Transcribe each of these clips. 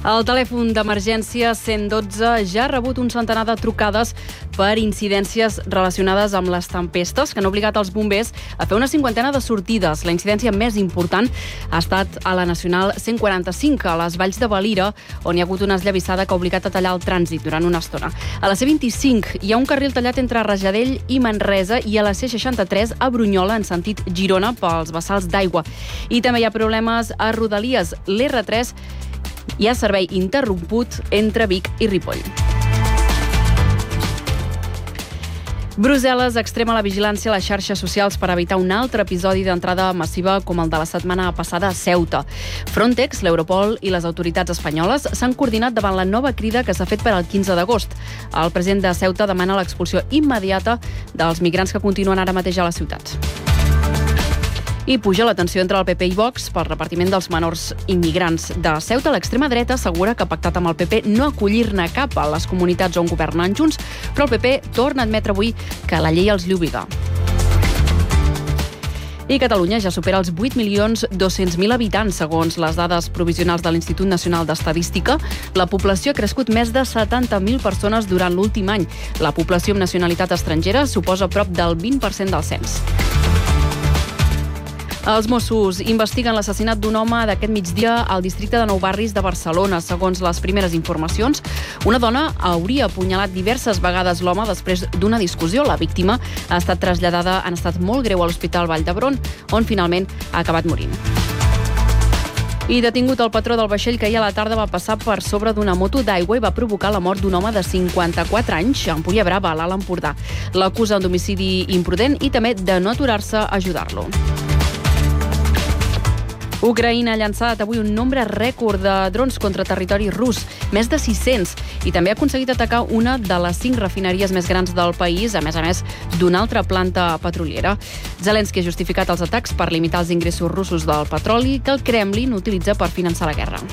El telèfon d'emergència 112 ja ha rebut un centenar de trucades per incidències relacionades amb les tempestes que han obligat els bombers a fer una cinquantena de sortides. La incidència més important ha estat a la Nacional 145, a les Valls de Valira, on hi ha hagut una esllavissada que ha obligat a tallar el trànsit durant una estona. A la C25 hi ha un carril tallat entre Rajadell i Manresa i a la C63 a Brunyola en sentit Girona pels vessals d'aigua. I també hi ha problemes a Rodalies. L'R3 hi ha servei interromput entre Vic i Ripoll. Brussel·les extrema la vigilància a les xarxes socials per evitar un altre episodi d'entrada massiva com el de la setmana passada a Ceuta. Frontex, l'Europol i les autoritats espanyoles s'han coordinat davant la nova crida que s'ha fet per al 15 d'agost. El president de Ceuta demana l'expulsió immediata dels migrants que continuen ara mateix a la ciutat. I puja la tensió entre el PP i Vox pel repartiment dels menors immigrants. De Ceuta, l'extrema dreta assegura que ha pactat amb el PP no acollir-ne cap a les comunitats on governen Junts, però el PP torna a admetre avui que la llei els hi obliga. I Catalunya ja supera els 8.200.000 habitants, segons les dades provisionals de l'Institut Nacional d'Estadística. La població ha crescut més de 70.000 persones durant l'últim any. La població amb nacionalitat estrangera suposa prop del 20% del cens. Els Mossos investiguen l'assassinat d'un home d'aquest migdia al districte de Nou Barris de Barcelona. Segons les primeres informacions, una dona hauria apunyalat diverses vegades l'home després d'una discussió. La víctima ha estat traslladada en estat molt greu a l'Hospital Vall d'Hebron, on finalment ha acabat morint. I detingut el patró del vaixell que ahir a la tarda va passar per sobre d'una moto d'aigua i va provocar la mort d'un home de 54 anys a Ampolla Brava, a l'Alt Empordà. L'acusa d'homicidi imprudent i també de no aturar-se a ajudar-lo. Ucraïna ha llançat avui un nombre rècord de drons contra territori rus, més de 600, i també ha aconseguit atacar una de les 5 refineries més grans del país, a més d'una altra planta petroliera. Zelensky ha justificat els atacs per limitar els ingressos russos del petroli que el Kremlin utilitza per finançar la guerra.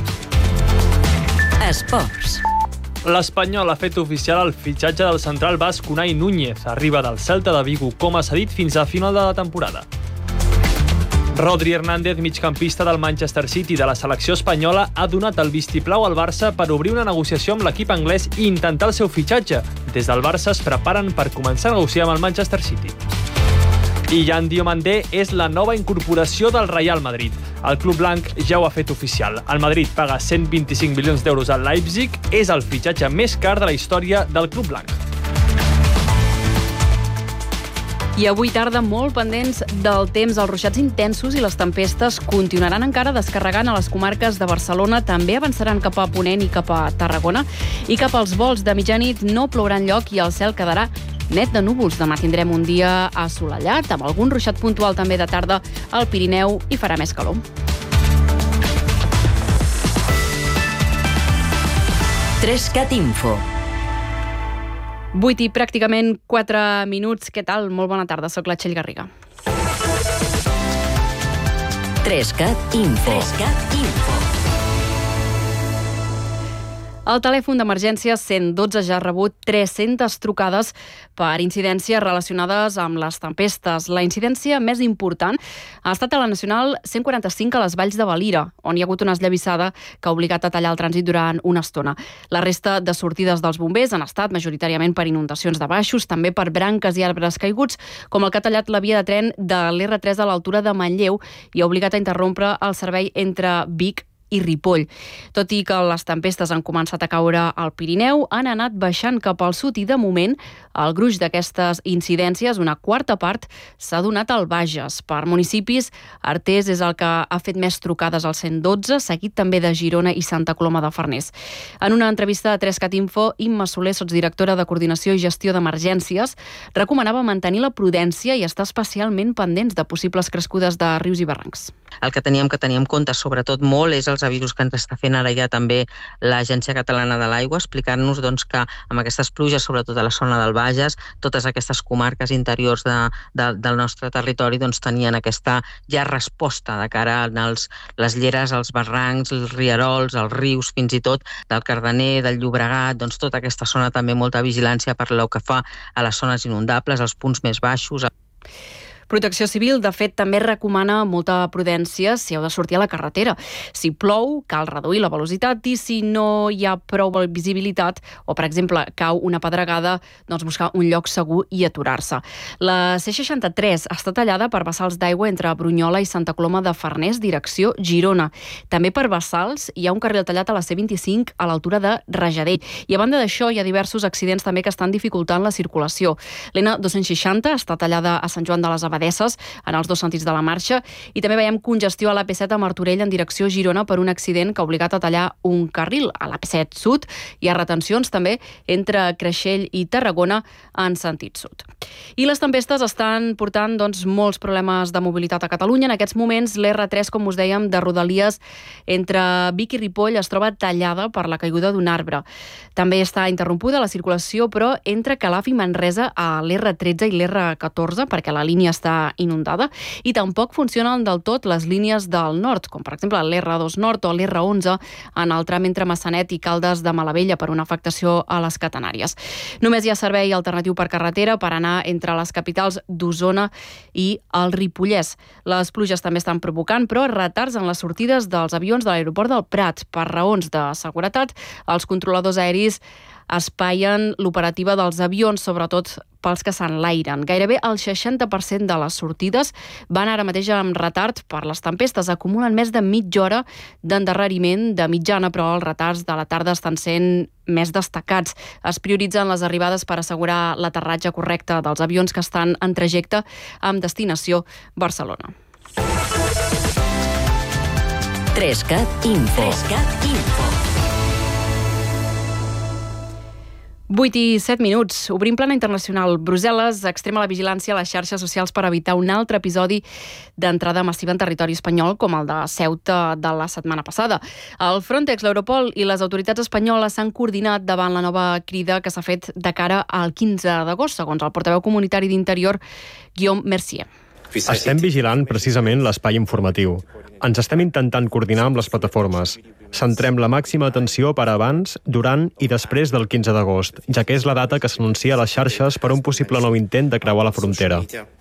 Esports. L'Espanyol ha fet oficial el fitxatge del central basc Unai Núñez. Arriba del Celta de Vigo com a cedit fins a final de la temporada. Rodri Hernández, migcampista del Manchester City de la selecció espanyola, ha donat el vistiplau al Barça per obrir una negociació amb l'equip anglès i intentar el seu fitxatge. Des del Barça es preparen per començar a negociar amb el Manchester City. I Yan Diomandé és la nova incorporació del Real Madrid. El club blanc ja ho ha fet oficial. El Madrid paga 125 milions d'euros al Leipzig. És el fitxatge més car de la història del club blanc. I avui tarda molt pendents del temps. Els ruixats intensos i les tempestes continuaran encara descarregant a les comarques de Barcelona. També avançaran cap a Ponent i cap a Tarragona. I cap als vols de mitjanit no plourà enlloc i el cel quedarà net de núvols. Demà tindrem un dia assolellat, amb algun ruixat puntual també de tarda al Pirineu i farà més calor. Trescat Info. 8 i pràcticament 4 minuts. Què tal? Molt bona tarda, soc la Txell Garriga. Trescat Info. El telèfon d'emergència 112 ja ha rebut 300 trucades per incidències relacionades amb les tempestes. La incidència més important ha estat a la Nacional 145 a les Valls de Valira, on hi ha hagut una esllavissada que ha obligat a tallar el trànsit durant una estona. La resta de sortides dels bombers han estat majoritàriament per inundacions de baixos, també per branques i arbres caiguts, com el que ha tallat la via de tren de l'R3 a l'altura de Manlleu i ha obligat a interrompre el servei entre Vic i Ripoll. Tot i que les tempestes han començat a caure al Pirineu, han anat baixant cap al sud i, de moment, el gruix d'aquestes incidències, una quarta part, s'ha donat al Bages. Per municipis, Artés és el que ha fet més trucades al 112, seguit també de Girona i Santa Coloma de Farners. En una entrevista a Trescat Info, Imma Soler, sotsdirectora de Coordinació i Gestió d'Emergències, recomanava mantenir la prudència i estar especialment pendents de possibles crescudes de rius i barrancs. El que teníem en compte, sobretot molt, és els avisos que ens està fent ara ja també l'Agència Catalana de l'Aigua, explicant-nos que amb aquestes pluges, sobretot a la zona del Bages, totes aquestes comarques interiors del nostre territori tenien aquesta ja resposta de cara a les lleres, els barrancs, els rierols, els rius, fins i tot del Cardener, del Llobregat, tota aquesta zona també molta vigilància per lo que fa a les zones inundables, als punts més baixos. Protecció Civil, de fet, també recomana molta prudència si heu de sortir a la carretera. Si plou, cal reduir la velocitat i si no hi ha prou visibilitat o, per exemple, cau una pedregada, doncs buscar un lloc segur i aturar-se. La C63 està tallada per bassals d'aigua entre Brunyola i Santa Coloma de Farners, direcció Girona. També per bassals hi ha un carril tallat a la C25 a l'altura de Rajadell. I a banda d'això hi ha diversos accidents també que estan dificultant la circulació. L'N260 està tallada a Sant Joan de les Abadesses en els dos sentits de la marxa i també veiem congestió a l'AP7 a Martorell en direcció Girona per un accident que ha obligat a tallar un carril. A l'AP7 Sud hi ha retencions també entre Creixell i Tarragona en sentit sud. I les tempestes estan portant molts problemes de mobilitat a Catalunya. En aquests moments l'R3, com us dèiem, de Rodalies entre Vic i Ripoll es troba tallada per la caiguda d'un arbre. També està interrompuda la circulació, però entre Calaf i Manresa a l'R13 i l'R14 perquè la línia està inundada i tampoc funcionen del tot les línies del nord, com per exemple l'R2 Nord o l'R11 en el tram entre Massanet i Caldes de Malavella per una afectació a les catenàries. Només hi ha servei alternatiu per carretera per anar entre les capitals d'Osona i el Ripollès. Les pluges també estan provocant, però retards en les sortides dels avions de l'aeroport del Prat. Per raons de seguretat, els controladors aeris espaien l'operativa dels avions, sobretot pels que s'enlairen. Gairebé el 60% de les sortides van ara mateix amb retard per les tempestes. Acumulen més de mitja hora d'endarreriment de mitjana, però els retards de la tarda estan sent més destacats. Es prioritzen les arribades per assegurar l'aterratge correcte dels avions que estan en trajecte amb destinació Barcelona. 3CAT Info. 8 i 7 minuts. Obrim plana internacional. Brussel·les extrema la vigilància a les xarxes socials per evitar un altre episodi d'entrada massiva en territori espanyol com el de Ceuta de la setmana passada. El Frontex, l'Europol i les autoritats espanyoles s'han coordinat davant la nova crida que s'ha fet de cara al 15 d'agost, segons el portaveu comunitari d'Interior, Guillaume Mercier. Estem vigilant precisament l'espai informatiu. Ens estem intentant coordinar amb les plataformes. Centrem la màxima atenció per abans, durant i després del 15 d'agost, ja que és la data que s'anuncia a les xarxes per un possible nou intent de creuar la frontera.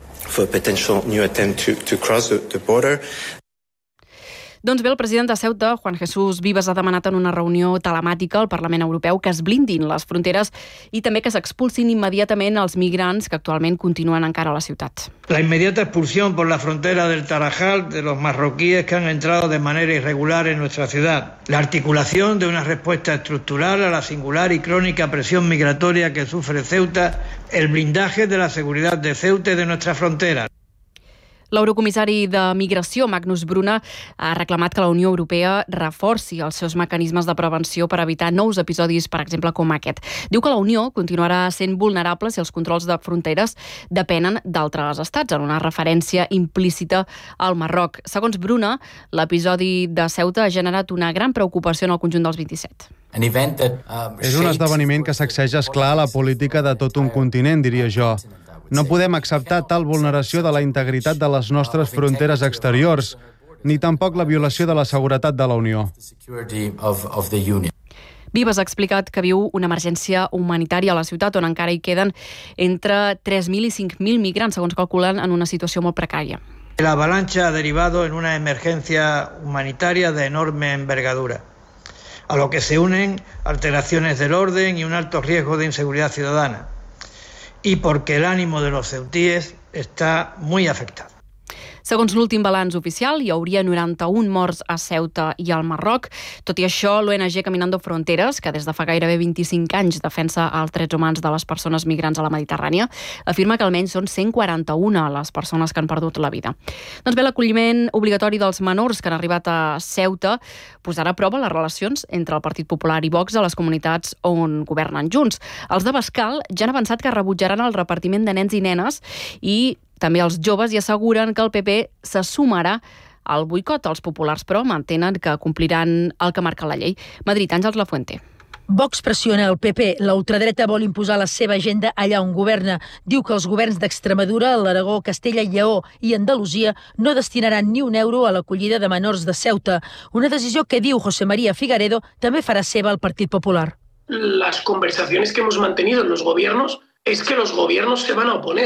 Doncs bé, el president de Ceuta, Juan Jesús Vives, ha demanat en una reunió telemàtica al Parlament Europeu que es blindin les fronteres i també que s'expulsin immediatament els migrants que actualment continuen encara a la ciutat. La inmediata expulsión por la frontera del Tarajal de los marroquíes que han entrado de manera irregular en nuestra ciudad. La articulación de una respuesta estructural a la singular y crónica presión migratoria que sufre Ceuta, el blindaje de la seguridad de Ceuta y de nuestra frontera. L'eurocomissari de Migració, Magnus Brunner, ha reclamat que la Unió Europea reforci els seus mecanismes de prevenció per evitar nous episodis, per exemple, com aquest. Diu que la Unió continuarà sent vulnerable si els controls de fronteres depenen d'altres estats, en una referència implícita al Marroc. Segons Brunner, l'episodi de Ceuta ha generat una gran preocupació en el conjunt dels 27. És un esdeveniment que sacseja, esclar, la política de tot un continent, diria jo. No podem acceptar tal vulneració de la integritat de les nostres fronteres exteriors, ni tampoc la violació de la seguretat de la Unió. Vives ha explicat que viu una emergència humanitària a la ciutat on encara hi queden entre 3.000 i 5.000 migrants, segons calculen, en una situació molt precària. La avalancha ha derivado en una emergencia humanitaria de enorme envergadura, a lo que se unen alteraciones del orden y un alto riesgo de inseguridad ciudadana. Y porque el ánimo de los ceutíes está muy afectado. Segons l'últim balanç oficial, hi hauria 91 morts a Ceuta i al Marroc. Tot i això, l'ONG Caminando Fronteres, que des de fa gairebé 25 anys defensa els drets humans de les persones migrants a la Mediterrània, afirma que almenys són 141 les persones que han perdut la vida. Doncs bé, l'acolliment obligatori dels menors que han arribat a Ceuta posarà a prova les relacions entre el Partit Popular i Vox a les comunitats on governen junts. Els de Bascal ja han avançat que rebutjaran el repartiment de nens i nenes i també els joves i asseguren que el PP se sumarà al boicot. Els populars, però, mantenen que compliran el que marca la llei. Madrid, Àngels Lafuente. Vox pressiona el PP. La ultradreta vol imposar la seva agenda allà on governa. Diu que els governs d'Extremadura, l'Aragó, Castella i Lleó i Andalusia no destinaran ni un euro a l'acollida de menors de Ceuta. Una decisió que, diu José María Figaredo, també farà seva el Partit Popular. Las conversaciones que hemos mantenido en los gobiernos es que los gobiernos se van a oponer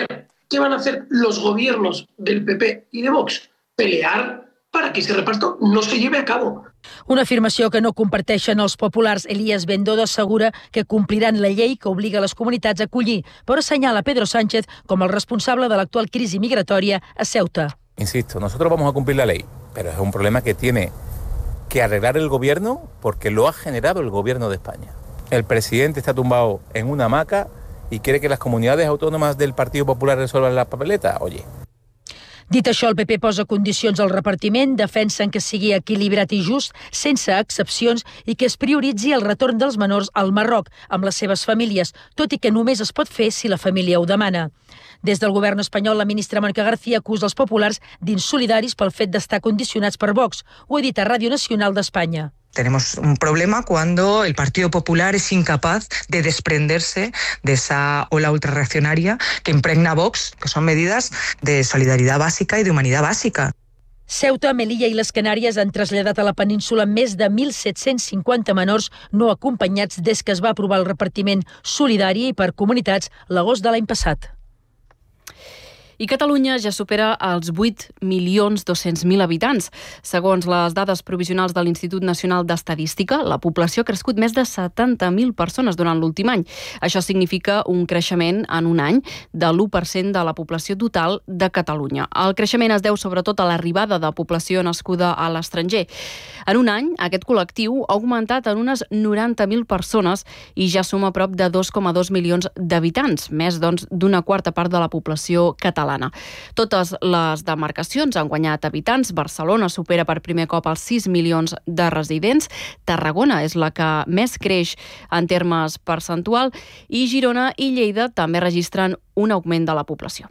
¿Qué van a hacer los gobiernos del PP y de Vox? Pelear para que ese reparto no se lleve a cabo. Una afirmació que no comparteixen els populars. Elías Bendodo assegura que compliran la llei que obliga a les comunitats a acollir, però assenyala Pedro Sánchez com el responsable de l'actual crisi migratòria a Ceuta. Insisto, nosotros vamos a cumplir la ley, pero es un problema que tiene que arreglar el gobierno porque lo ha generado el gobierno de España. El presidente está tumbado en una hamaca y quiere que las comunidades autónomas del Partido Popular resuelvan la papeleta. Oye. Dit això, el PP posa condicions al repartiment, defensen que sigui equilibrat i just, sense excepcions, i que es prioritzi el retorn dels menors al Marroc amb les seves famílies, tot i que només es pot fer si la família ho demana. Des del govern espanyol, la ministra Mónica García acusa els populars d'insolidaris pel fet d'estar condicionats per Vox. Ho ha dit a Ràdio Nacional d'Espanya. Tenemos un problema cuando el Partido Popular es incapaz de desprenderse de esa ola ultrarreaccionaria que impregna Vox, que son medidas de solidaridad básica y de humanidad básica. Ceuta, Melilla i les Canàries han traslladat a la península més de 1.750 menors no acompanyats des que es va aprovar el repartiment solidari per comunitats l'agost de l'any passat. I Catalunya ja supera els 8.200.000 habitants. Segons les dades provisionals de l'Institut Nacional d'Estadística, la població ha crescut més de 70.000 persones durant l'últim any. Això significa un creixement en un any de l'1% de la població total de Catalunya. El creixement es deu sobretot a l'arribada de població nascuda a l'estranger. En un any, aquest col·lectiu ha augmentat en unes 90.000 persones i ja suma prop de 2,2 milions d'habitants, més doncs d'una quarta part de la població catalana. Totes les demarcacions han guanyat habitants. Barcelona supera per primer cop els 6 milions de residents. Tarragona és la que més creix en termes percentual i Girona i Lleida també registren un augment de la població.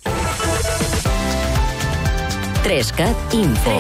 3CAT Info.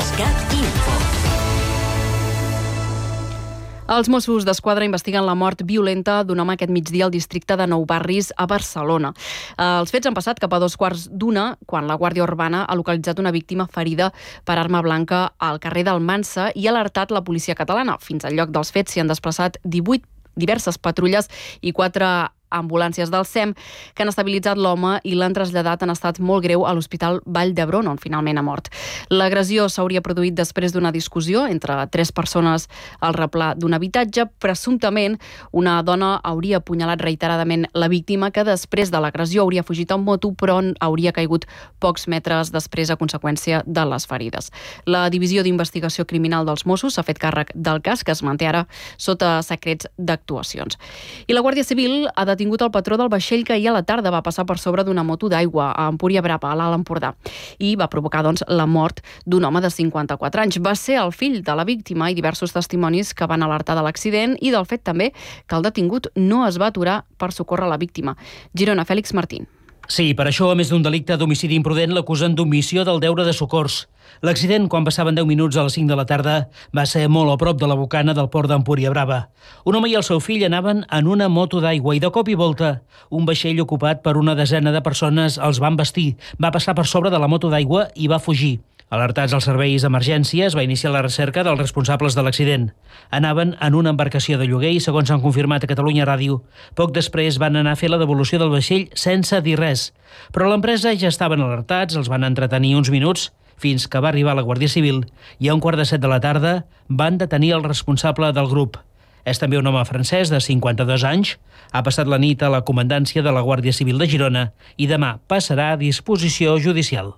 Els Mossos d'Esquadra investiguen la mort violenta d'un home aquest migdia al districte de Nou Barris, a Barcelona. Els fets han passat cap a 2:15, quan la Guàrdia Urbana ha localitzat una víctima ferida per arma blanca al carrer d'Almansa i ha alertat la policia catalana. Fins al lloc dels fets s'hi han desplaçat 18 diverses patrulles i 4 ambulàncies del SEM que han estabilitzat l'home i l'han traslladat en estat molt greu a l'Hospital Vall d'Hebron, on finalment ha mort. L'agressió s'hauria produït després d'una discussió entre 3 persones al replà d'un habitatge. Presumptament, una dona hauria apunyalat reiteradament la víctima, que després de l'agressió hauria fugit en moto, però hauria caigut pocs metres després a conseqüència de les ferides. La Divisió d'Investigació Criminal dels Mossos s'ha fet càrrec del cas, que es manté ara sota secrets d'actuacions. I la Guàrdia Civil ha detingut el patró del vaixell que ahir a la tarda va passar per sobre d'una moto d'aigua a Empúria-Brava, a l'Alt Empordà, i va provocar la mort d'un home de 54 anys. Va ser el fill de la víctima i diversos testimonis que van alertar de l'accident i del fet també que el detingut no es va aturar per socórrer la víctima. Girona, Fèlix Martín. Sí, per això, a més d'un delicte d'homicidi imprudent, l'acusen d'omissió del deure de socors. L'accident, quan passaven 10 minuts a les 5 de la tarda, va ser molt a prop de la bocana del port d'Empúria-Brava. Un home i el seu fill anaven en una moto d'aigua i de cop i volta un vaixell ocupat per una desena de persones els va embestir, va passar per sobre de la moto d'aigua i va fugir. Alertats als serveis d'emergències, va iniciar la recerca dels responsables de l'accident. Anaven en una embarcació de lloguer i, segons han confirmat a Catalunya Ràdio, poc després van anar a fer la devolució del vaixell sense dir res. Però l'empresa ja estaven alertats, els van entretenir uns minuts, fins que va arribar la Guàrdia Civil i a 6:45 de la tarda van detenir el responsable del grup. És també un home francès de 52 anys, ha passat la nit a la comandància de la Guàrdia Civil de Girona i demà passarà a disposició judicial.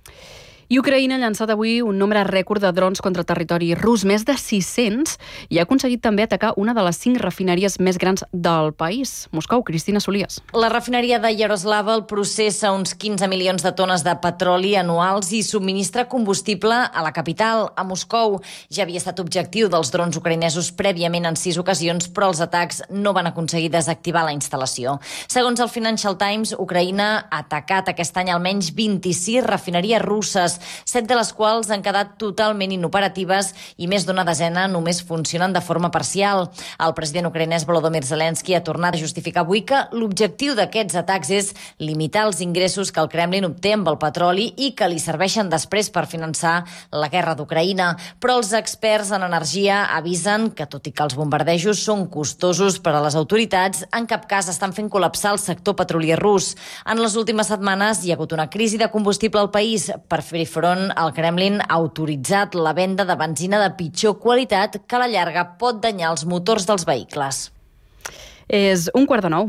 I Ucraïna ha llançat avui un nombre rècord de drons contra territori rus, més de 600, i ha aconseguit també atacar una de les 5 refineries més grans del país. Moscou, Cristina Solies. La refineria de Yaroslawl processa uns 15 milions de tones de petroli anuals i subministra combustible a la capital, a Moscou. Ja havia estat objectiu dels drons ucraïnesos prèviament en 6 ocasions, però els atacs no van aconseguir desactivar la instal·lació. Segons el Financial Times, Ucraïna ha atacat aquest any almenys 26 refineries russes. rutes, 7 de les quals han quedat totalment inoperatives i més d'una desena només funcionen de forma parcial. El president ucraïnès Volodymyr Zelensky ha tornat a justificar avui que l'objectiu d'aquests atacs és limitar els ingressos que el Kremlin obté amb el petroli i que li serveixen després per finançar la guerra d'Ucraïna. Però els experts en energia avisen que, tot i que els bombardejos són costosos per a les autoritats, en cap cas estan fent col·lapsar el sector petrolier rus. En les últimes setmanes hi ha hagut una crisi de combustible al país. Per fer-hi front, el Kremlin ha autoritzat la venda de benzina de pitjor qualitat que a la llarga pot danyar els motors dels vehicles. És 8:45.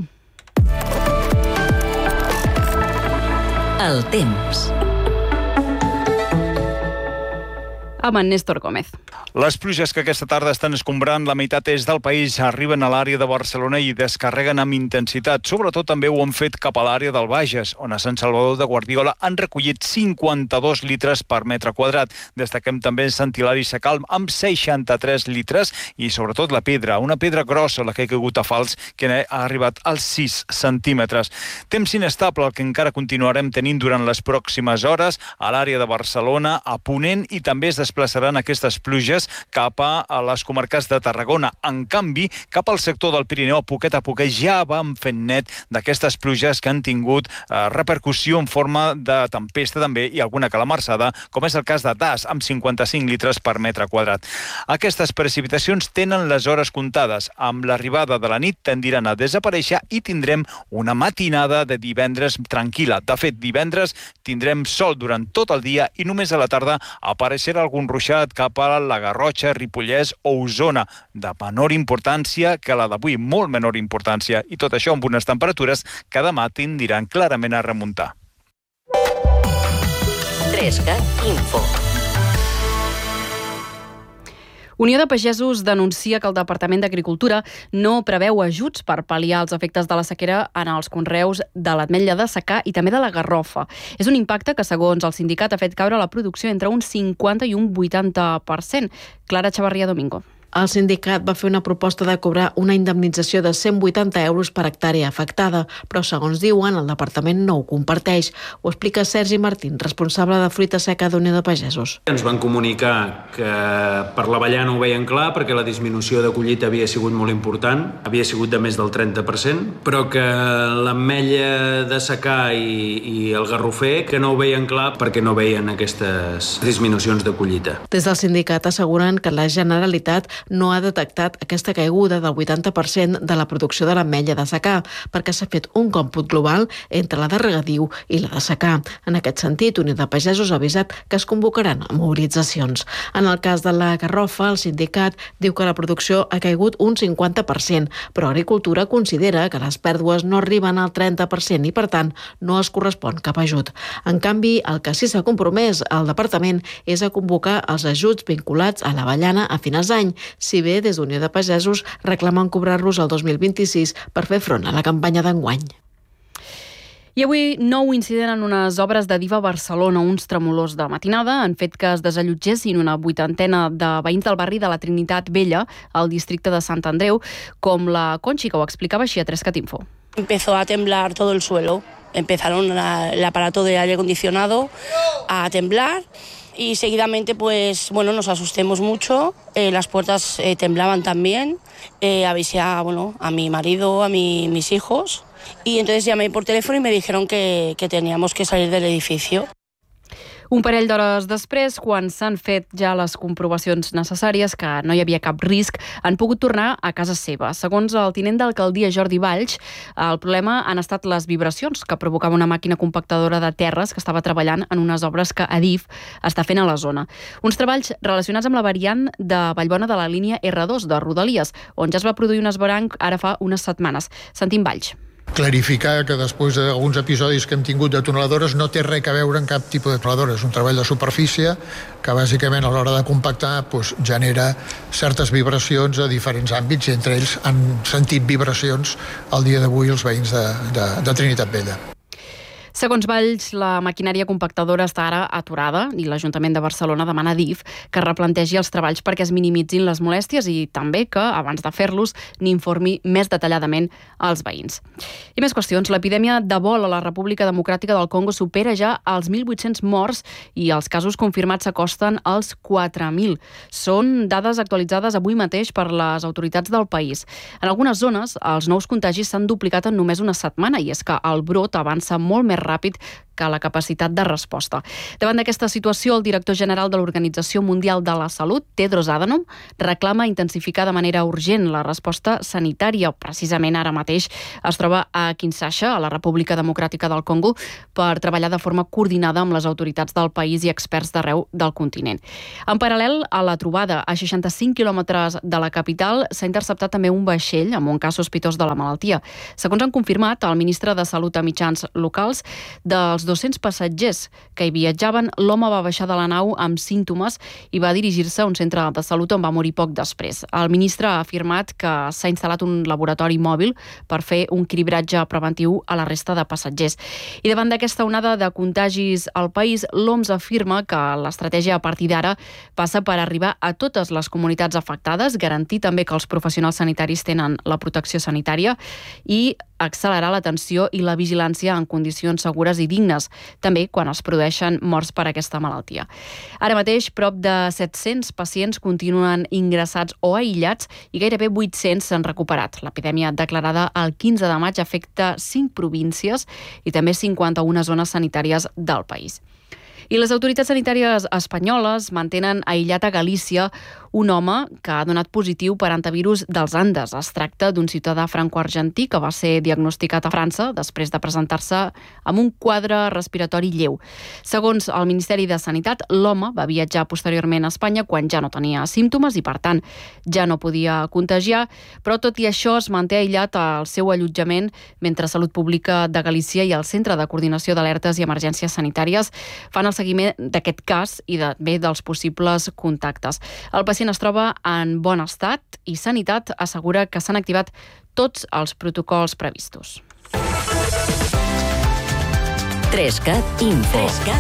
El temps. Amb en Néstor Gómez. Les pluges que aquesta tarda estan escombrant la meitat est del país arriben a l'àrea de Barcelona i descarreguen amb intensitat. Sobretot també ho han fet cap a l'àrea del Bages, on a Sant Salvador de Guardiola han recollit 52 litres per metre quadrat. Destaquem també Sant Hilari Sacalm amb 63 litres i sobretot la pedra, una pedra grossa, la que ha caigut a Fals, que ha arribat als 6 centímetres. Temps inestable, el que encara continuarem tenint durant les pròximes hores a l'àrea de Barcelona, a Ponent, i també es desplaçaran aquestes pluges cap a les comarques de Tarragona. En canvi, cap al sector del Pirineu, a poquet ja vam fent net d'aquestes pluges que han tingut repercussió en forma de tempesta també i alguna calamarsada, com és el cas de Das, amb 55 litres per metre quadrat. Aquestes precipitacions tenen les hores comptades. Amb l'arribada de la nit tendiran a desaparèixer i tindrem una matinada de divendres tranquil·la. De fet, divendres tindrem sol durant tot el dia i només a la tarda apareixerà algun ruixat cap a la Garrotxa, Ripollès o Osona, de menor importància que la d'avui, molt menor importància, i tot això amb unes temperatures que demà tendiran clarament a remuntar. 3CAT Info. Unió de Pagesos denuncia que el Departament d'Agricultura no preveu ajuts per pal·liar els efectes de la sequera en els conreus de l'ametlla de secà i també de la garrofa. És un impacte que, segons el sindicat, ha fet caure la producció entre un 50 i un 80%. Clara Chavarría Domingo. El sindicat va fer una proposta de cobrar una indemnització de 180 euros per hectàrea afectada, però, segons diuen, el departament no ho comparteix. Ho explica Sergi Martín, responsable de fruita seca d'Unió de Pagesos. Ens van comunicar que per l'avellana ho veien clar perquè la disminució de collita havia sigut molt important, havia sigut de més del 30%, però que l'ametlla de secà i el garrofer que no ho veien clar perquè no veien aquestes disminucions de collita. Des del sindicat asseguren que la Generalitat no ha detectat aquesta caiguda del 80% de la producció de l'ametlla de secà, perquè s'ha fet un còmput global entre la de regadiu i la de secà. En aquest sentit, Unió de Pagesos ha avisat que es convocaran mobilitzacions. En el cas de la garrofa, el sindicat diu que la producció ha caigut un 50%, però Agricultura considera que les pèrdues no arriben al 30% i, per tant, no es correspon cap ajut. En canvi, el que sí s'ha compromès al departament és a convocar els ajuts vinculats a l'avellana a finals d'any, si bé des d'Unió de Pagesos reclamen cobrar-los el 2026 per fer front a la campanya d'enguany. I avui, nou incident en unes obres de Diva a Barcelona. Uns tremolors de matinada han fet que es desallotgessin una 80 de veïns del barri de la Trinitat Vella, al districte de Sant Andreu, com la Conchi, que ho explicava així a 3CAT Info. Empezó a temblar todo el suelo. Empezaron el aparato de aire acondicionado a temblar. Y seguidamente, pues bueno, nos asustemos mucho, las puertas temblaban también, avisé a mi marido, a mis hijos, y entonces llamé por teléfono y me dijeron que teníamos que salir del edificio. Un parell d'hores després, quan s'han fet ja les comprovacions necessàries que no hi havia cap risc, han pogut tornar a casa seva. Segons el tinent d'alcaldia Jordi Valls, el problema han estat les vibracions que provocava una màquina compactadora de terres que estava treballant en unes obres que Adif està fent a la zona. Uns treballs relacionats amb la variant de Vallbona de la línia R2 de Rodalies, on ja es va produir un esbaranc ara fa unes setmanes. Sentim Valls. Clarificar que després d'alguns episodis que hem tingut de tuneladores no té res a veure amb cap tipus de tuneladora. És un treball de superfície que bàsicament a l'hora de compactar genera certes vibracions a diferents àmbits i entre ells han sentit vibracions el dia d'avui els veïns de Trinitat Vella. Segons Valls, la maquinària compactadora està ara aturada i l'Ajuntament de Barcelona demana a DIF que replantegi els treballs perquè es minimitzin les molèsties i també que, abans de fer-los, n'informi més detalladament als veïns. I més qüestions. L'epidèmia d'Ebola a la República Democràtica del Congo supera ja els 1.800 morts i els casos confirmats s'acosten als 4.000. Són dades actualitzades avui mateix per les autoritats del país. En algunes zones, els nous contagis s'han duplicat en només una setmana i és que el brot avança molt més ràpid que la capacitat de resposta. Davant d'aquesta situació, el director general de l'Organització Mundial de la Salut, Tedros Adhanom, reclama intensificar de manera urgent la resposta sanitària. Precisament ara mateix es troba a Kinshasa, a la República Democràtica del Congo, per treballar de forma coordinada amb les autoritats del país i experts d'arreu del continent. En paral·lel a la trobada a 65 quilòmetres de la capital, s'ha interceptat també un vaixell amb un cas sospitós de la malaltia. Segons han confirmat el ministre de Salut a mitjans locals, dels 200 passatgers que hi viatjaven, l'home va baixar de la nau amb símptomes i va dirigir-se a un centre de salut on va morir poc després. El ministre ha afirmat que s'ha instal·lat un laboratori mòbil per fer un cribratge preventiu a la resta de passatgers. I davant d'aquesta onada de contagis al país, l'OMS afirma que l'estratègia a partir d'ara passa per arribar a totes les comunitats afectades, garantir també que els professionals sanitaris tenen la protecció sanitària i accelerar l'atenció i la vigilància en condicions segures i dignes, també quan es produeixen morts per aquesta malaltia. Ara mateix, prop de 700 pacients continuen ingressats o aïllats i gairebé 800 s'han recuperat. L'epidèmia declarada el 15 de maig afecta 5 províncies i també 51 zones sanitàries del país. I les autoritats sanitàries espanyoles mantenen aïllat a Galícia un home que ha donat positiu per antivirus dels Andes. Es tracta d'un ciutadà franco-argentí que va ser diagnosticat a França després de presentar-se amb un quadre respiratori lleu. Segons el Ministeri de Sanitat, l'home va viatjar posteriorment a Espanya quan ja no tenia símptomes i, per tant, ja no podia contagiar, però tot i això es manté aïllat al seu allotjament mentre Salut Pública de Galícia i el Centre de Coordinació d'Alertes i Emergències Sanitàries fan el seguiment d'aquest cas i també dels possibles contactes. El pacient es troba en bon estat i Sanitat assegura que s'han activat tots els protocols previstos. 3CAT Info.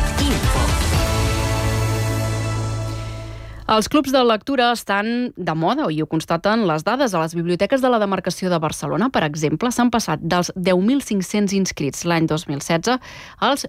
Els clubs de lectura estan de moda i ho constaten les dades. A les biblioteques de la demarcació de Barcelona, per exemple, s'han passat dels 10.500 inscrits l'any 2016 als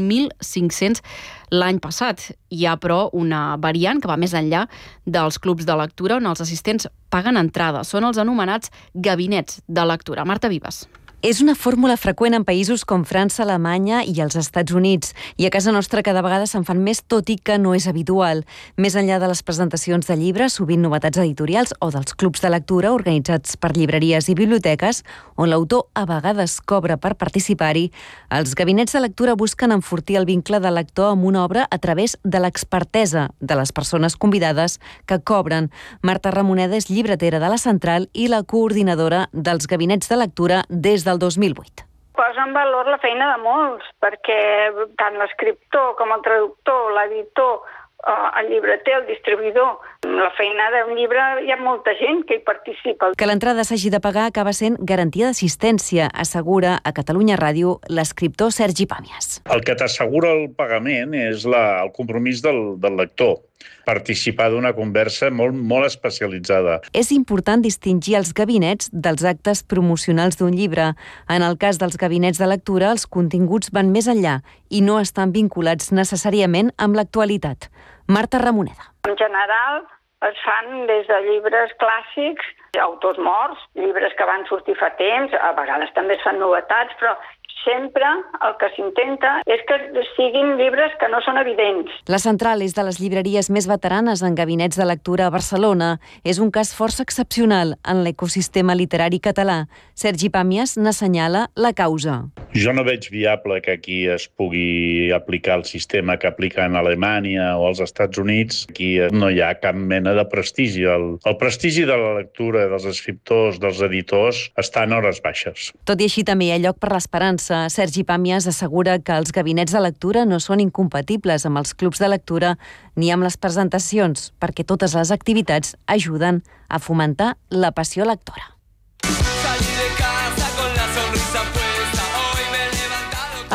20.500 l'any passat. Hi ha, però, una variant que va més enllà dels clubs de lectura on els assistents paguen entrada. Són els anomenats gabinets de lectura. Marta Vives. És una fórmula freqüent en països com França, Alemanya i els Estats Units. I a casa nostra cada vegada se'n fan més, tot i que no és habitual. Més enllà de les presentacions de llibres, sovint novetats editorials o dels clubs de lectura organitzats per llibreries i biblioteques, on l'autor a vegades cobra per participar-hi, els gabinets de lectura busquen enfortir el vincle del lector amb una obra a través de l'expertesa de les persones convidades que cobren. Marta Ramoneda és llibretera de la Central i la coordinadora dels gabinets de lectura des del 2008. Posa en valor la feina de molts, perquè tant l'escriptor com el traductor, l'editor, el llibreter, el distribuïdor, la feina d'un llibre hi ha molta gent que hi participa. Que l'entrada s'hagi de pagar acaba sent garantia d'assistència, assegura a Catalunya Ràdio l'escriptor Sergi Pàmies. El que t'assegura el pagament és el compromís del lector. Participar d'una conversa molt especialitzada. És important distingir els gabinets dels actes promocionals d'un llibre. En el cas dels gabinets de lectura, els continguts van més enllà i no estan vinculats necessàriament amb l'actualitat. Marta Ramoneda. En general, es fan des de llibres clàssics, autors morts, llibres que van sortir fa temps, a vegades també es fan novetats, però sempre el que s'intenta és que siguin llibres que no són evidents. La Central és de les llibreries més veteranes en gabinets de lectura a Barcelona. És un cas força excepcional en l'ecosistema literari català. Sergi Pàmies n'assenyala la causa. Jo no veig viable que aquí es pugui aplicar el sistema que aplica en Alemanya o als Estats Units. Aquí no hi ha cap mena de prestigi. El prestigi de la lectura, dels escriptors, dels editors, està en hores baixes. Tot i així també hi ha lloc per l'esperança. Sergi Pàmies assegura que els gabinets de lectura no són incompatibles amb els clubs de lectura ni amb les presentacions, perquè totes les activitats ajuden a fomentar la passió lectora.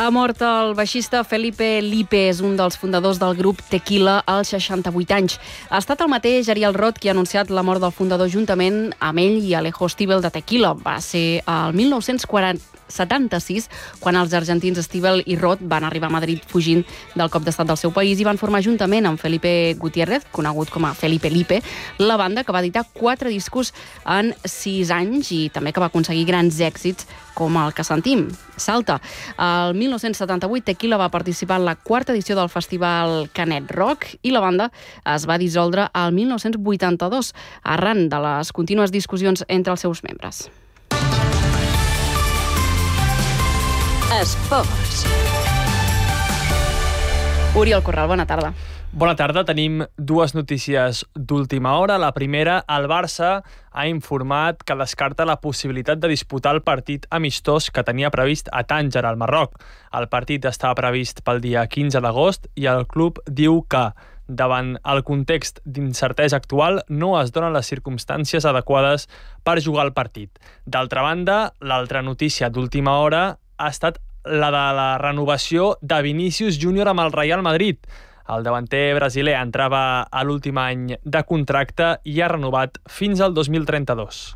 Ha mort el baixista Felipe Lipe, és un dels fundadors del grup Tequila als 68 anys. Ha estat el mateix Ariel Roth qui ha anunciat la mort del fundador juntament amb ell i Alejo Stivel de Tequila. Va ser el 1976 quan els argentins Stivel i Roth van arribar a Madrid fugint del cop d'estat del seu país i van formar juntament amb Felipe Gutiérrez, conegut com a Felipe Lipe, la banda que va editar 4 discos en 6 anys i també que va aconseguir grans èxits com el que sentim, Salta. El 1978 Tequila va participar en la 4ª edició del festival Canet Rock i la banda es va dissoldre al 1982 arran de les contínues discussions entre els seus membres. Esports. Oriol Corral, bona tarda. Bona tarda, tenim 2 notícies d'última hora. La primera, el Barça ha informat que descarta la possibilitat de disputar el partit amistós que tenia previst a Tànger, al Marroc. El partit estava previst pel dia 15 d'agost i el club diu que, davant el context d'incertesa actual, no es donen les circumstàncies adequades per jugar el partit. D'altra banda, l'altra notícia d'última hora ha estat la de la renovació de Vinícius Júnior amb el Real Madrid. El davanter brasiler entrava a l'últim any de contracte i ha renovat fins al 2032.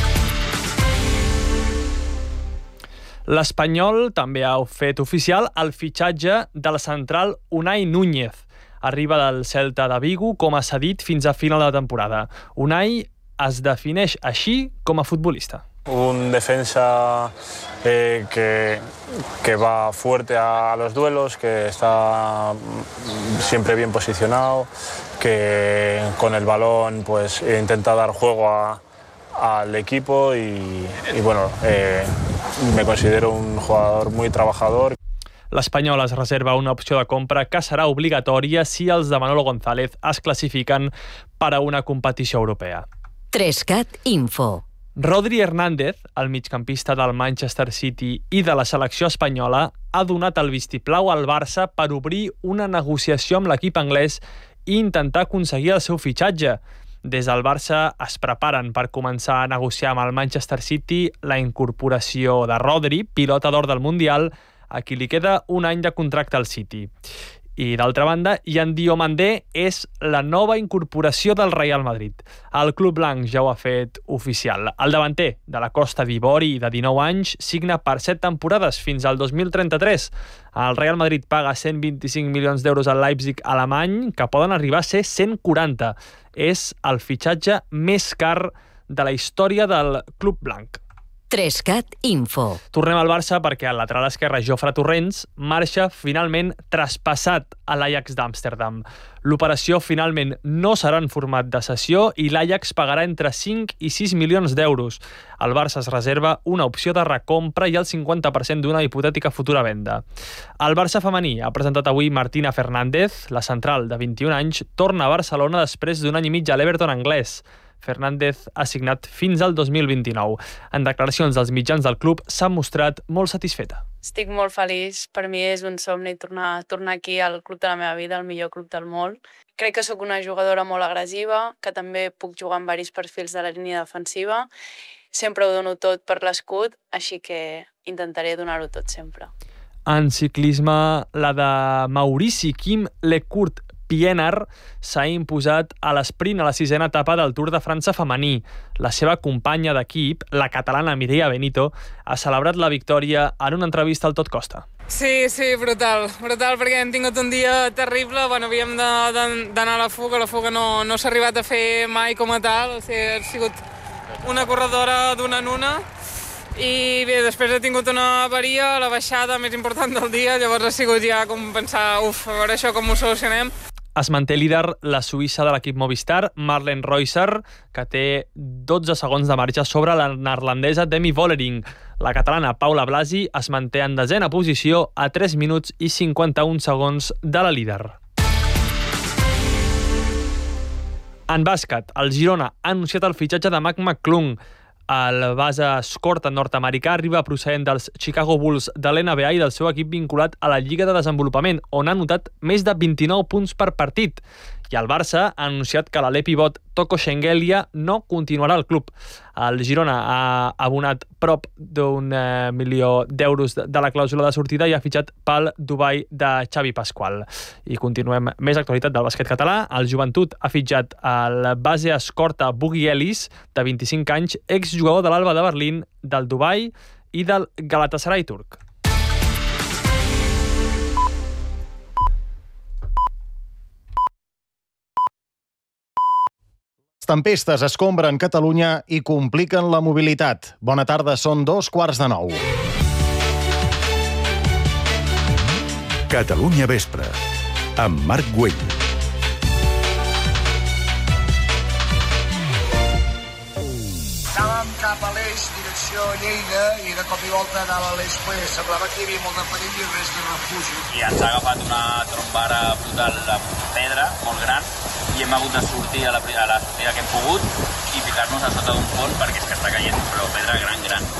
L'Espanyol també ha fet oficial el fitxatge del central Unai Núñez. Arriba del Celta de Vigo com a cedit fins a final de temporada. Unai es defineix així com a futbolista. Un defensa que va fuerte a los duelos, que está siempre bien posicionado, que con el balón pues intenta dar juego al equipo y bueno, me considero un jugador muy trabajador. L'Espanyol es reserva una opció de compra que serà obligatòria si els de Manolo González es classifiquen per a una competició europea. 3CAT Info. Rodri Hernández, el migcampista del Manchester City i de la selecció espanyola, ha donat el vistiplau al Barça per obrir una negociació amb l'equip anglès i intentar aconseguir el seu fitxatge. Des del Barça es preparen per començar a negociar amb el Manchester City la incorporació de Rodri, pilota d'or del Mundial, a qui li queda un any de contracte al City. I, d'altra banda, Yan Diomandé és la nova incorporació del Real Madrid. El club blanc ja ho ha fet oficial. El davanter de la Costa d'Ivori, de 19 anys, signa per 7 temporades fins al 2033. El Real Madrid paga 125 milions d'euros al Leipzig alemany, que poden arribar a ser 140. És el fitxatge més car de la història del club blanc. 3CAT Info. Tornem al Barça perquè el lateral esquerre Jofre Torrents marxa finalment traspassat a l'Ajax d'Amsterdam. L'operació finalment no serà en format de cessió i l'Ajax pagarà entre 5 i 6 milions d'euros. El Barça es reserva una opció de recompra i el 50% d'una hipotètica futura venda. El Barça femení ha presentat avui Martina Fernández, la central de 21 anys, torna a Barcelona després d'un any i mig a l'Everton anglès. Fernández ha signat fins al 2029. En declaracions dels mitjans del club s'ha mostrat molt satisfeta. Estic molt feliç. Per mi és un somni tornar aquí al club de la meva vida, el millor club del món. Crec que sóc una jugadora molt agressiva, que també puc jugar amb diversos perfils de la línia defensiva. Sempre ho dono tot per l'escut, així que intentaré donar-ho tot sempre. En ciclisme, la de Maurici Kim Lecourt Pienaar s'ha imposat a l'esprint a la 6ª etapa del Tour de França femení. La seva companya d'equip, la catalana Mireia Benito, ha celebrat la victòria en una entrevista al Tot Costa. Sí, brutal, perquè hem tingut un dia terrible, havíem d'anar a la fuga no s'ha arribat a fer mai com a tal, ha sigut una corredora d'una en una, i bé, després he tingut una avaria, la baixada més important del dia, llavors ha sigut ja com pensar, a veure això com ho solucionem. Es manté líder la suïssa de l'equip Movistar, Marlen Reusser, que té 12 segons de marge sobre la neerlandesa Demi Vollering. La catalana Paula Blasi es manté en 10ª posició a 3 minuts i 51 segons de la líder. En bàsquet, el Girona ha anunciat el fitxatge de Mac McClung. El base escorta nord-americà arriba procedent dels Chicago Bulls de l'NBA i del seu equip vinculat a la Lliga de Desenvolupament, on ha anotat més de 29 punts per partit. I el Barça ha anunciat que l'alè pivot Toko Shengelia no continuarà al club. El Girona ha abonat prop d'1 milió d'euros de la clàusula de sortida i ha fitxat pel Dubai de Xavi Pasqual. I continuem més actualitat del bàsquet català. El Joventut ha fitxat el base escorta Bugui Ellis, de 25 anys, exjugador de l'Alba de Berlín, del Dubai i del Galatasaray turc. Tempestes escombren Catalunya i compliquen la mobilitat. Bona tarda, són 8:45. Catalunya Vespre, amb Marc Güell. Anàvem cap a l'eix, direcció Lleida, i de cop i volta anava a l'eix oest. Semblava que hi havia molt de perill i res de refugi. I ens ha agafat una trombara brutal amb pedra, molt gran, i hem hagut de sortir a la sortida que hem pogut i ficar-nos a sota d'un pont perquè és que està caient, però pedra gran.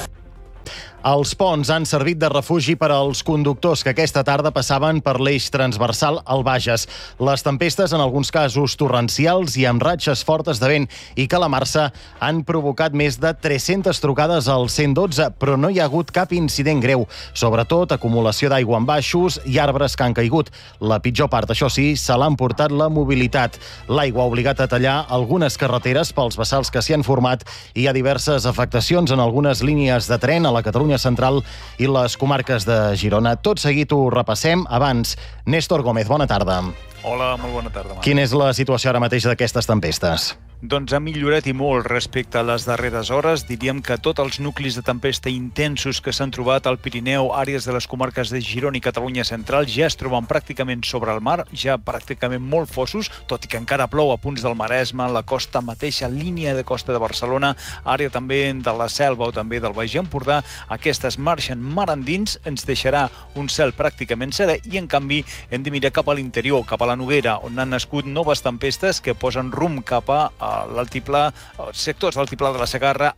Els ponts han servit de refugi per als conductors que aquesta tarda passaven per l'eix transversal al Bages. Les tempestes, en alguns casos torrencials i amb ratxes fortes de vent i calamarsa, han provocat més de 300 trucades al 112, però no hi ha hagut cap incident greu. Sobretot, acumulació d'aigua en baixos i arbres que han caigut. La pitjor part, això sí, se l'ha emportat la mobilitat. L'aigua ha obligat a tallar algunes carreteres pels bassals que s'hi han format i hi ha diverses afectacions en algunes línies de tren a la Catalunya Central i les comarques de Girona. Tot seguit ho repassem. Abans, Néstor Gómez, bona tarda. Hola, molt bona tarda, Marc. Quina és la situació ara mateix d'aquestes tempestes? Doncs ha millorat i molt respecte a les darreres hores. Diríem que tots els nuclis de tempesta intensos que s'han trobat al Pirineu, àrees de les comarques de Girona i Catalunya Central, ja es troben pràcticament sobre el mar, ja pràcticament molt fossos, tot i que encara plou a punts del Maresme, la costa mateixa, línia de costa de Barcelona, àrea també de la Selva o també del Baix Empordà. Aquestes marxen mar endins, ens deixarà un cel pràcticament serè i, en canvi, hem de mirar cap a l'interior, cap a la Noguera, on han nascut noves tempestes que posen rumb cap a l'altiplà, sectors de l'altiplà de la Segarra,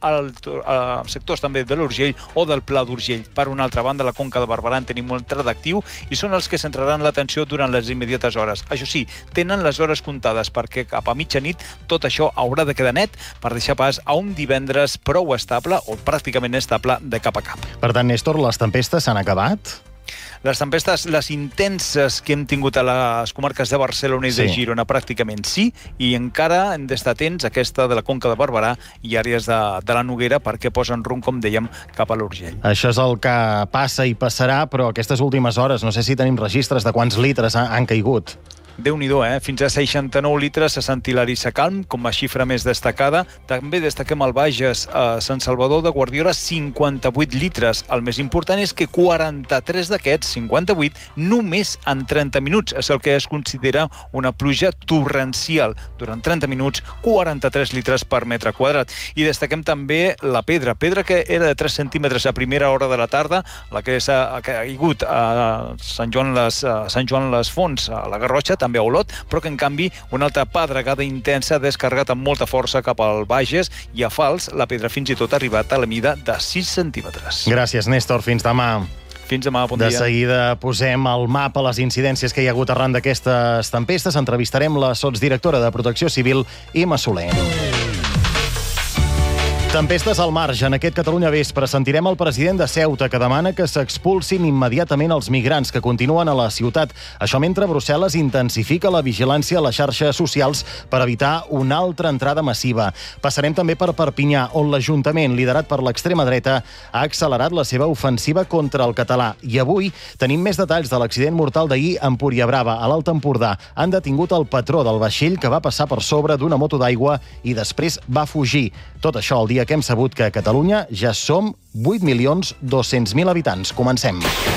sectors també de l'Urgell o del Pla d'Urgell. Per una altra banda, la Conca de Barberà en tenim un tret actiu i són els que centraran l'atenció durant les immediates hores. Això sí, tenen les hores comptades perquè cap a mitjanit tot això haurà de quedar net per deixar pas a un divendres prou estable o pràcticament estable de cap a cap. Per tant, Néstor, les tempestes s'han acabat? Les tempestes, les intenses que hem tingut a les comarques de Barcelona i de Girona, pràcticament sí, i encara hem d'estar atents a aquesta de la Conca de Barberà i àrees de la Noguera perquè posen rumb, com dèiem, cap a l'Urgell. Això és el que passa i passarà, però aquestes últimes hores, no sé si tenim registres de quants litres han caigut. Déu-n'hi-do, Fins a 69 litres a Sant Hilari Sacalm, com a xifra més destacada. També destaquem al Bages, a Sant Salvador de Guardiola, 58 litres. El més important és que 43 d'aquests, 58, només en 30 minuts. És el que es considera una pluja torrencial. Durant 30 minuts, 43 litres per metre quadrat. I destaquem també la pedra que era de 3 centímetres a primera hora de la tarda, la que ha caigut a Sant Joan les Fonts, a la Garrotxa, també a Olot, però que en canvi una altra pedregada intensa ha descarregat amb molta força cap al Bages i a Fals la pedra fins i tot ha arribat a la mida de 6 centímetres. Gràcies, Néstor. Fins demà. Fins demà, bon dia. De seguida posem al mapa les incidències que hi ha hagut arran d'aquestes tempestes. Entrevistarem la sotsdirectora de Protecció Civil, Imma Soler. Tempestes al marge. En aquest Catalunya Vespre sentirem el president de Ceuta que demana que s'expulsin immediatament els migrants que continuen a la ciutat. Això mentre Brussel·les intensifica la vigilància a les xarxes socials per evitar una altra entrada massiva. Passarem també per Perpinyà, on l'Ajuntament, liderat per l'extrema dreta, ha accelerat la seva ofensiva contra el català. I avui tenim més detalls de l'accident mortal d'ahir a Empuriabrava, a l'Alt Empordà. Han detingut el patró del vaixell que va passar per sobre d'una moto d'aigua i després va fugir. Tot això el dia que hem sabut que a Catalunya ja som 8.200.000 habitants. Comencem.